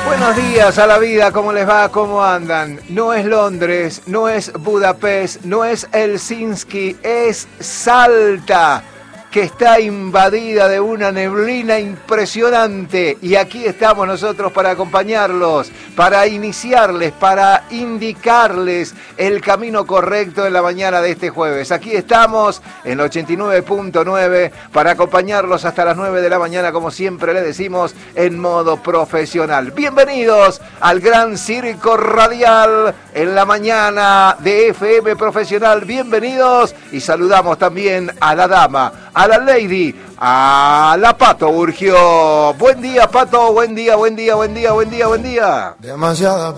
Buenos días a la vida, ¿cómo les va? ¿Cómo andan? No es Londres, no es Budapest, no es Helsinki, es Salta, que está invadida de una neblina impresionante. Y aquí estamos nosotros para acompañarlos, para iniciarles, para indicarles el camino correcto en la mañana de este jueves. Aquí estamos en 89.9 para acompañarlos hasta las 9 de la mañana, como siempre le decimos, en modo profesional. Bienvenidos al Gran Circo Radial en la mañana de FM Profesional. Bienvenidos y saludamos también a la dama, a la lady, a la Pato Urgio. Buen día, Pato, buen día, buen día, buen día, buen día, buen día. Demasiada